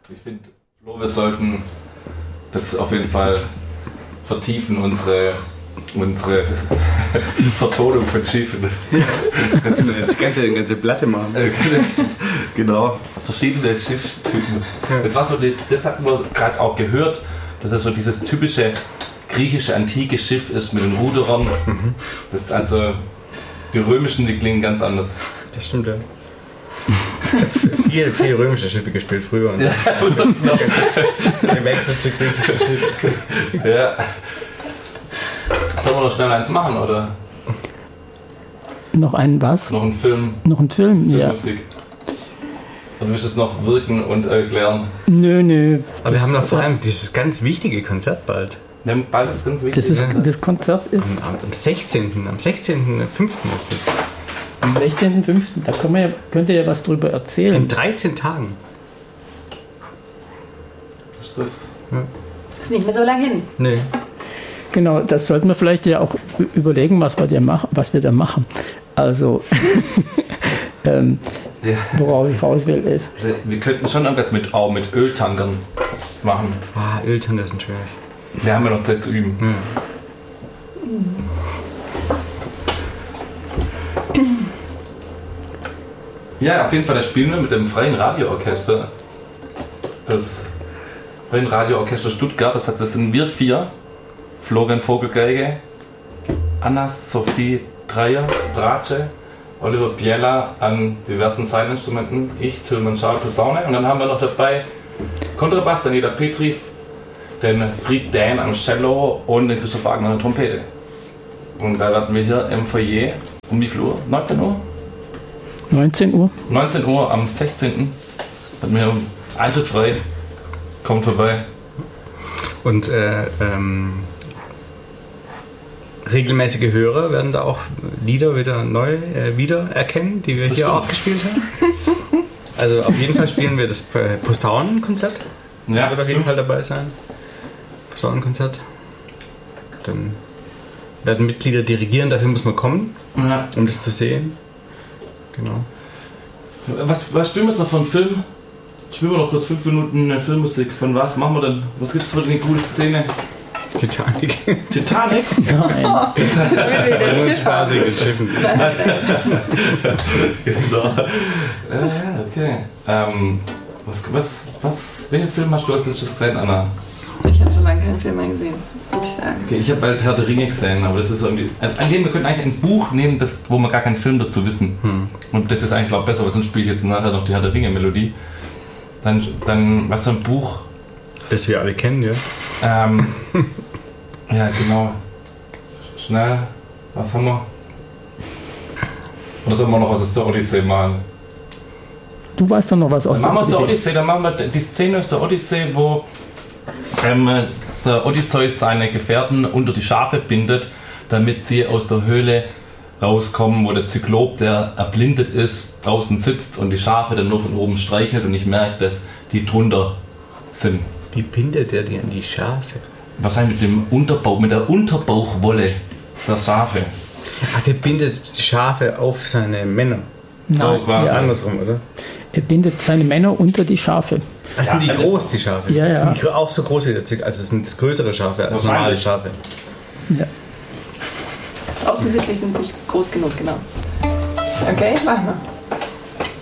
Ich finde, Flo, wir sollten das auf jeden Fall vertiefen, unsere Vertonung von Schiffen. Kannst du jetzt eine ganze Platte machen? Genau, verschiedene Schiffstypen. Das war so, das hatten wir gerade auch gehört, dass es so dieses typische griechische antike Schiff ist mit den Ruderern. Das ist also, die römischen, die klingen ganz anders. Das stimmt, ja. Ich habe viel römische Schiffe gespielt früher. Ja, gewechselt zu griechischen Schiffen. Ja. Sollen wir noch schnell eins machen, oder? Noch einen was? Noch einen Film? Noch einen Film, ja. Filmmusik. Oder willst du es noch wirken und erklären? Nö. Aber wir haben noch vor allem dieses ganz wichtige Konzert bald. Wir haben bald das ganz wichtig. Das Konzert ist Am 16.05. ist das. am 16.05. Da könnt ihr ja was drüber erzählen. In 13 Tagen. Ist das? Ist nicht mehr so lang hin. Nee. Genau, das sollten wir vielleicht ja auch überlegen, was wir da machen. Also, worauf ich raus will, ist. Wir könnten schon irgendwas mit Öltankern machen. Öltanker sind schwierig. Wir haben ja noch Zeit zu üben. Ja, auf jeden Fall, da spielen wir mit dem Freien Radioorchester. Das Freien Radioorchester Stuttgart, das heißt, wir sind wir 4. Florian Vogelgeige, Anna Sophie Dreier, Bratsche, Oliver Biela an diversen Seilinstrumenten, ich, Tilman Schal, Posaune, und dann haben wir noch dabei Kontrabass, Daniela Petri, den Fried Dähn am Cello und den Christoph Wagner an der Trompete. Und da werden wir hier im Foyer um wie viel Uhr? 19 Uhr? 19 Uhr? 19 Uhr am 16. Hat mir Eintritt frei. Kommt vorbei. Und regelmäßige Hörer werden da auch Lieder wieder neu wiedererkennen, die wir das hier stimmt. Auch gespielt haben. Also auf jeden Fall spielen wir das Posaunenkonzert. Ja, wird auf jeden Fall dabei sein. Posaunenkonzert. Dann werden Mitglieder dirigieren, dafür muss man kommen, um das zu sehen. Genau. Was spielen wir jetzt noch für einen Film? Spielen wir noch kurz 5 Minuten Filmmusik. Von was machen wir denn? Was gibt es für eine coole Szene? Titanic. Titanic? Nein. Spaß mit Schiffen. Genau. Ja, okay. Welchen Film hast du als letztes gesehen, Anna? Ich habe schon lange keinen Film mehr gesehen, muss ich sagen. Okay, ich habe bald Herr der Ringe gesehen, aber das ist irgendwie. An dem wir können eigentlich ein Buch nehmen, wo wir gar keinen Film dazu wissen. Und das ist eigentlich, glaube ich, besser, weil sonst spiele ich jetzt nachher noch die Herr der Ringe-Melodie. Dann was für ein Buch. Das wir alle kennen, ja. Ja, genau. Schnell. Was haben wir? Oder sollen wir noch was aus der Odyssee malen? Du weißt doch noch was aus der Odyssee. Dann machen wir die Szene aus der Odyssee, wo der Odysseus seine Gefährten unter die Schafe bindet, damit sie aus der Höhle rauskommen, wo der Zyklop, der erblindet ist, draußen sitzt und die Schafe dann nur von oben streichelt und ich merke, dass die drunter sind. Wie bindet er die an die Schafe? Wahrscheinlich mit der Unterbauchwolle der Schafe. Ach, der bindet die Schafe auf seine Männer. So quasi. Ja, andersrum, oder? Er bindet seine Männer unter die Schafe. Ach, sind die groß, die Schafe? Ja, ja. Sind die auch so groß wie der Zyklop? Also sind es größere Schafe als normale Schafe? Ja. Offensichtlich sind sie groß genug, genau. Okay, machen wir.